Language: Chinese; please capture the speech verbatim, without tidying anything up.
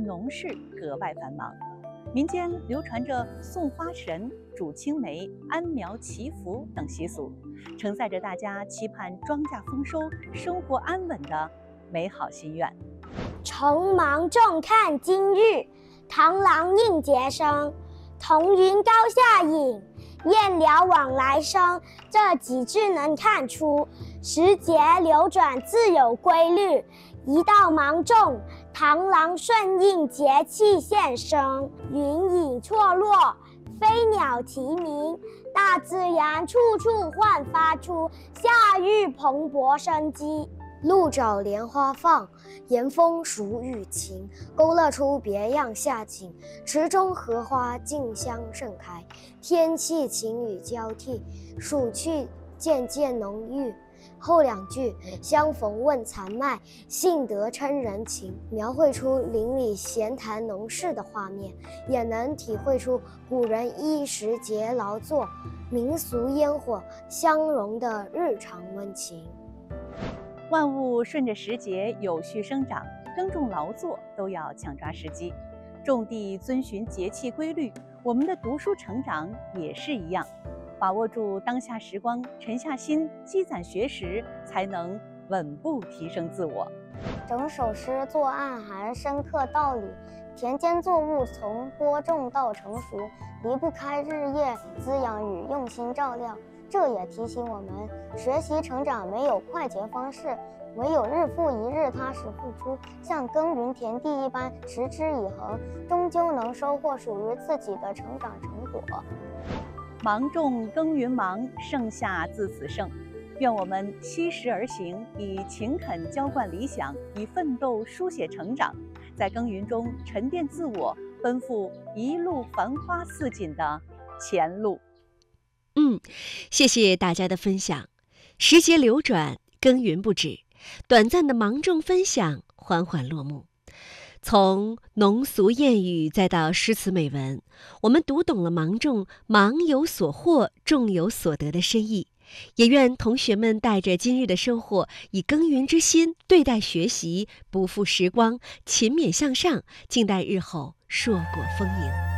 农事格外繁忙。民间流传着送花神、煮青梅、安苗祈福等习俗，承载着大家期盼庄稼丰收、生活安稳的美好心愿。 从芒种看今日，螳螂应节声。彤云高下影，燕鸟往来声。这几句能看出时节流转自有规律。一到芒种，螳螂顺应节气现身，云影错落，飞鸟啼鸣，大自然处处焕发出夏日蓬勃生机。 鹿角莲花放，严风暑雨晴，勾勒出别样夏景。池中荷花竞相盛开，天气晴雨交替，暑气渐渐浓郁。后两句相逢问残麦，幸得称人情，描绘出邻里闲谈农事的画面，也能体会出古人衣食节劳作、民俗烟火相融的日常温情。 万物顺着时节有序生长，耕种劳作都要抢抓时机，种地遵循节气规律。我们的读书成长也是一样，把握住当下时光，沉下心积攒学识，才能稳步提升自我。 整首诗作暗含深刻道理，田间作物从播种到成熟，离不开日夜滋养与用心照料。这也提醒我们，学习成长没有快捷方式，唯有日复一日踏实付出，像耕耘田地一般持之以恒，终究能收获属于自己的成长成果。 芒种耕耘忙，盛夏自此盛。愿我们惜时而行，以勤恳浇灌理想，以奋斗书写成长，在耕耘中沉淀自我，奔赴一路繁花似锦的前路。 嗯，谢谢大家的分享。时节流转，耕耘不止，短暂的芒种分享缓缓落幕。从农俗谚语再到诗词美文，我们读懂了芒种忙有所获，种有所得的深意。也愿同学们带着今日的收获，以耕耘之心对待学习，不负时光，勤勉向上，静待日后硕果丰盈。